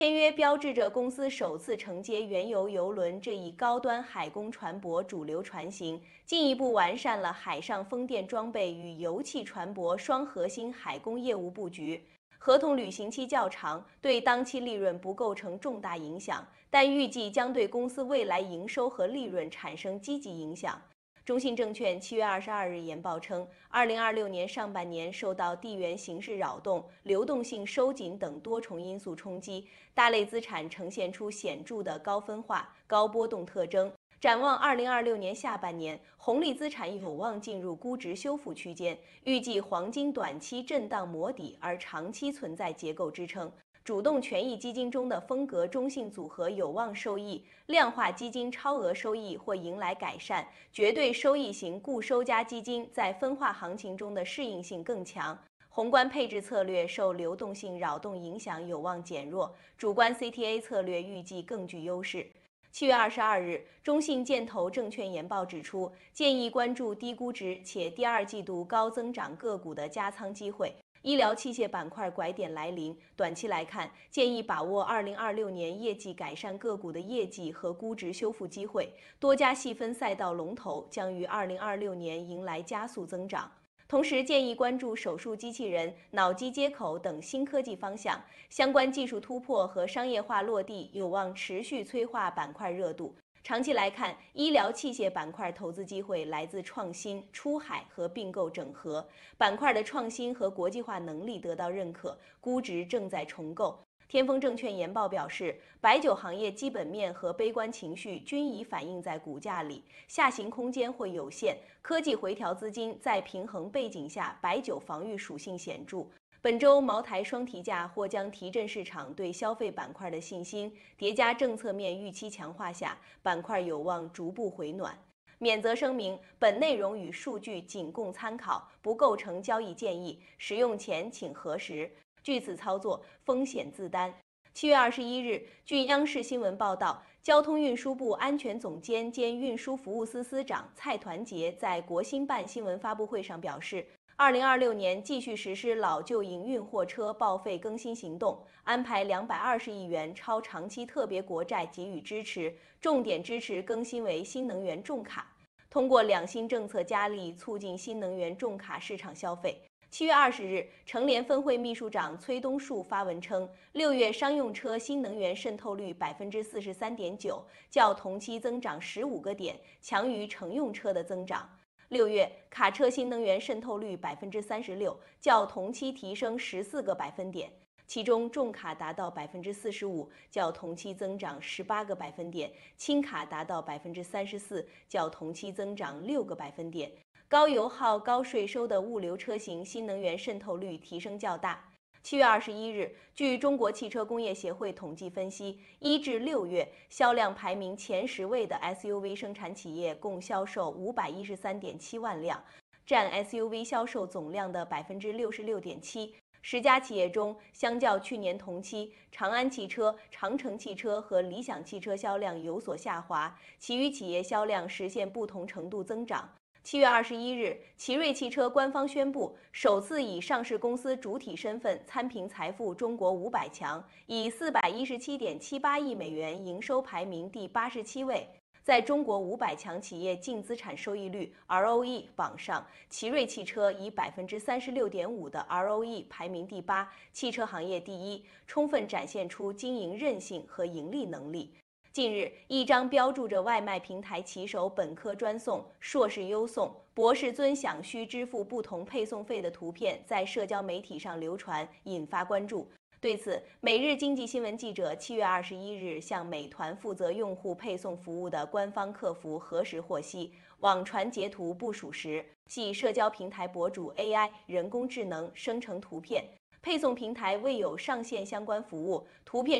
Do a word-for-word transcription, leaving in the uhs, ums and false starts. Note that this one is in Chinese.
签约标志着公司首次承接原油邮轮这一高端海工船舶主流船型，进一步完善了海上风电装备与油气船舶双核心海工业务布局。合同履行期较长，对当期利润不构成重大影响，但预计将对公司未来营收和利润产生积极影响。中信证券七月二十二日研报称，二零二六年上半年受到地缘形势扰动、流动性收紧等多重因素冲击，大类资产呈现出显著的高分化、高波动特征。展望二零二六年下半年，红利资产有望进入估值修复区间，预计黄金短期震荡磨底，而长期存在结构支撑。主动权益基金中的风格中性组合有望受益，量化基金超额收益或迎来改善，绝对收益型固收加基金在分化行情中的适应性更强。宏观配置策略受流动性扰动影响有望减弱，主观 C T A 策略预计更具优势。七月二十二日，中信建投证券研报指出，建议关注低估值且第二季度高增长个股的加仓机会。医疗器械板块拐点来临，短期来看，建议把握二零二六年业绩改善个股的业绩和估值修复机会。多家细分赛道龙头将于二零二六年迎来加速增长。同时建议关注手术机器人、脑机接口等新科技方向，相关技术突破和商业化落地有望持续催化板块热度。长期来看，医疗器械板块投资机会来自创新、出海和并购整合，板块的创新和国际化能力得到认可，估值正在重构。天风证券研报表示，白酒行业基本面和悲观情绪均已反映在股价里，下行空间会有限。科技回调资金在平衡背景下，白酒防御属性显著。本周茅台双提价或将提振市场对消费板块的信心，叠加政策面预期强化下，板块有望逐步回暖。免责声明：本内容与数据仅供参考，不构成交易建议，使用前请核实。据此操作，风险自担。七月二十一日，据央视新闻报道，交通运输部安全总监兼运输服务司司长蔡团结在国新办新闻发布会上表示，二零二六年继续实施老旧营运货车报废更新行动，安排两百二十亿元超长期特别国债给予支持，重点支持更新为新能源重卡，通过两新政策加力促进新能源重卡市场消费。七月二十日，成联分会秘书长崔东树发文称，六月商用车新能源渗透率百分之四十三点九，较同期增长十五个点，强于乘用车的增长。六月卡车新能源渗透率百分之三十六，较同期提升十四个百分点，其中重卡达到百分之四十五，较同期增长十八个百分点；轻卡达到百分之三十四，较同期增长六个百分点。高油耗、高税收的物流车型新能源渗透率提升较大。七月二十一日，据中国汽车工业协会统计分析，一至六月销量排名前十位的 S U V 生产企业共销售五百一十三点七万辆，占 S U V 销售总量的百分之六十六点七。十家企业中，相较去年同期，长安汽车、长城汽车和理想汽车销量有所下滑，其余企业销量实现不同程度增长。七月二十一日，奇瑞汽车官方宣布，首次以上市公司主体身份参评财富中国五百强，以四百一十七点七八亿美元营收排名第八十七位。在中国五百强企业净资产收益率 R O E 榜上，奇瑞汽车以百分之三十六点五的 R O E 排名第八，汽车行业第一，充分展现出经营韧性和盈利能力。近日，一张标注着外卖平台骑手本科专送、硕士优送、博士尊享需支付不同配送费的图片在社交媒体上流传，引发关注。对此，每日经济新闻记者七月二十一日向美团负责用户配送服务的官方客服核实获悉，网传截图不属实，系社交平台博主 A I 人工智能生成图片，配送平台未有上线相关服务，图片